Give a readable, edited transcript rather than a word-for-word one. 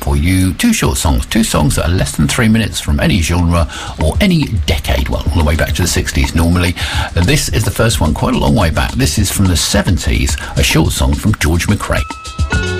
for you. Two short songs, two songs that are less than 3 minutes from any genre or any decade. Well, all the way back to the 60s normally. This is the first one, quite a long way back. This is from the 70s, a short song from George McRae.